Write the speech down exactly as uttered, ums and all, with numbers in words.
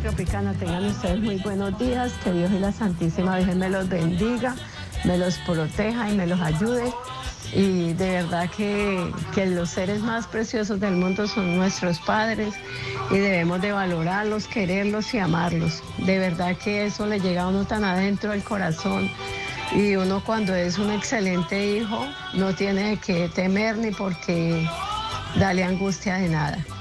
Tropicana, tengan ustedes muy buenos días, que Dios y la Santísima Virgen me los bendiga, me los proteja y me los ayude. Y de verdad que, que los seres más preciosos del mundo son nuestros padres y debemos de valorarlos, quererlos y amarlos. De verdad que eso le llega a uno tan adentro del corazón. Y uno cuando es un excelente hijo no tiene que temer ni por qué darle angustia de nada.